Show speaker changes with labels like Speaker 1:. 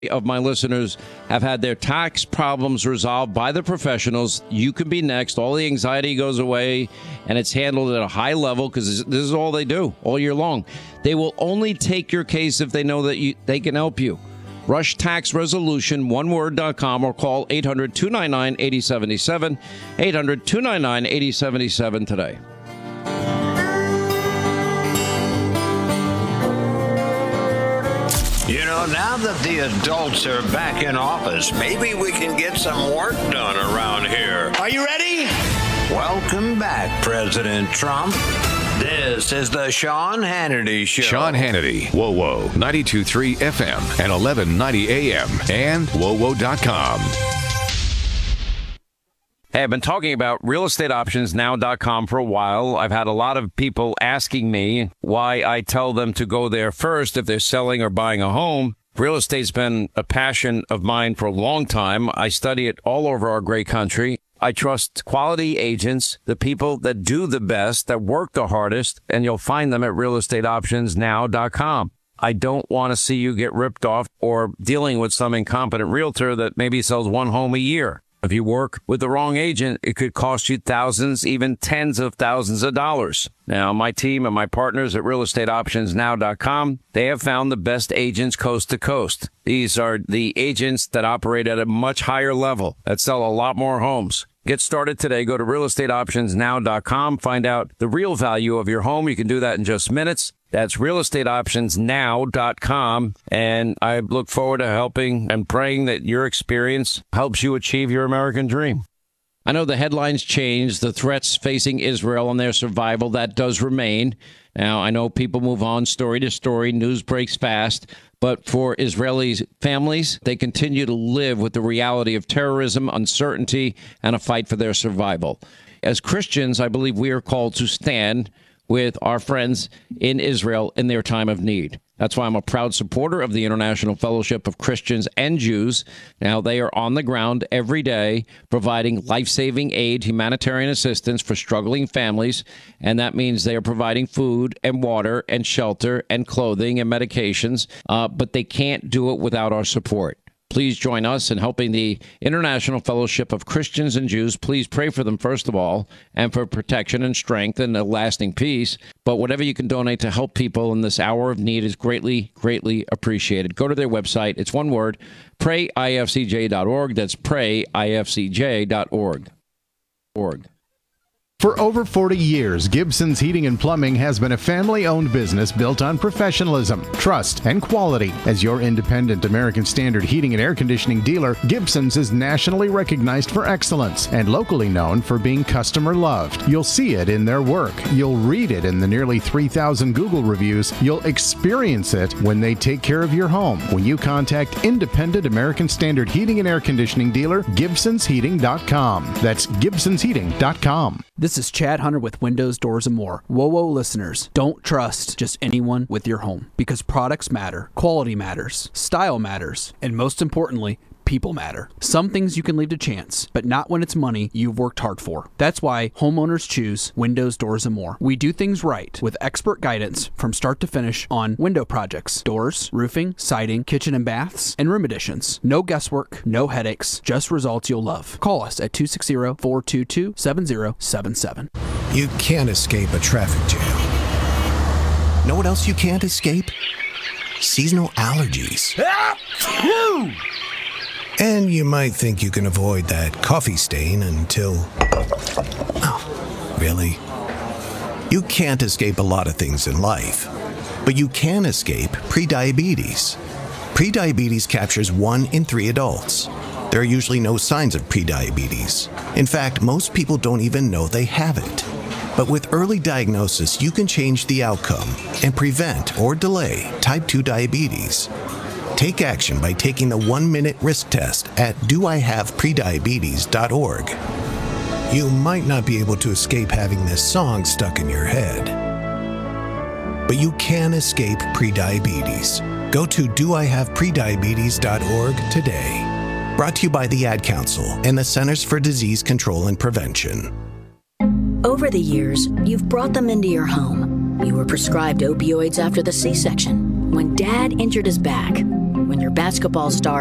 Speaker 1: of my listeners have had their tax problems resolved by the professionals. You can be next. All the anxiety goes away, and it's handled at a high level because this is all they do all year long. They will only take your case if they know that they can help you. Rush Tax Resolution, oneword.com, or call 800-299-8077, 800-299-8077 today.
Speaker 2: You know, now that the adults are back in office, maybe we can get some work done around here.
Speaker 3: Are you ready?
Speaker 2: Welcome back, President Trump. This is the Sean Hannity Show.
Speaker 4: Sean Hannity, WOWO, 92.3 FM and 1190 AM and WOWO.com.
Speaker 1: Hey, I've been talking about realestateoptionsnow.com for a while. I've had a lot of people asking me why I tell them to go there first if they're selling or buying a home. Real estate's been a passion of mine for a long time. I study it all over our great country. I trust quality agents, the people that do the best, that work the hardest, and you'll find them at realestateoptionsnow.com. I don't want to see you get ripped off or dealing with some incompetent realtor that maybe sells one home a year. If you work with the wrong agent, it could cost you thousands, even tens of thousands of dollars. Now, my team and my partners at realestateoptionsnow.com, they have found the best agents coast to coast. These are the agents that operate at a much higher level, that sell a lot more homes. Get started today. Go to realestateoptionsnow.com. Find out the real value of your home. You can do that in just minutes. That's realestateoptionsnow.com. And I look forward to helping and praying that your experience helps you achieve your American dream. I know the headlines change, the threats facing Israel and their survival, that does remain. Now, I know people move on story to story, news breaks fast, but for Israeli families, they continue to live with the reality of terrorism, uncertainty, and a fight for their survival. As Christians, I believe we are called to stand with our friends in Israel in their time of need. That's why I'm a proud supporter of the International Fellowship of Christians and Jews. Now, they are on the ground every day providing life-saving aid, humanitarian assistance for struggling families, and that means they are providing food and water and shelter and clothing and medications, but they can't do it without our support. Please join us in helping the International Fellowship of Christians and Jews. Please pray for them, first of all, and for protection and strength and a lasting peace. But whatever you can donate to help people in this hour of need is greatly, greatly appreciated. Go to their website. It's one word, prayifcj.org. That's prayifcj.org.
Speaker 5: For over 40 years, Gibson's Heating and Plumbing has been a family-owned business built on professionalism, trust, and quality. As your independent American Standard heating and air conditioning dealer, Gibson's is nationally recognized for excellence and locally known for being customer-loved. You'll see it in their work. You'll read it in the nearly 3,000 Google reviews. You'll experience it when they take care of your home. When you contact independent American Standard heating and air conditioning dealer, GibsonsHeating.com. That's GibsonsHeating.com.
Speaker 6: This is Chad Hunter with Windows, Doors, and More. WOWO listeners, don't trust just anyone with your home because products matter, quality matters, style matters, and most importantly, people matter. Some things you can leave to chance, but not when it's money you've worked hard for. That's why homeowners choose Windows, Doors, and More. We do things right with expert guidance from start to finish on window projects, doors, roofing, siding, kitchen and baths, and room additions. No guesswork, no headaches, just results you'll love. Call us at 260-422-7077.
Speaker 7: You can't escape a traffic jam. Know what else you can't escape? Seasonal allergies. And you might think you can avoid that coffee stain until... Oh, really? You can't escape a lot of things in life, but you can escape prediabetes. Prediabetes captures 1 in 3 adults. There are usually no signs of prediabetes. In fact, most people don't even know they have it. But with early diagnosis, you can change the outcome and prevent or delay type 2 diabetes. Take action by taking the 1-minute risk test at doihaveprediabetes.org. You might not be able to escape having this song stuck in your head, but you can escape prediabetes. Go to doihaveprediabetes.org today. Brought to you by the Ad Council and the Centers for Disease Control and Prevention.
Speaker 8: Over the years, you've brought them into your home. You were prescribed opioids after the C-section. When Dad injured his back. When your basketball star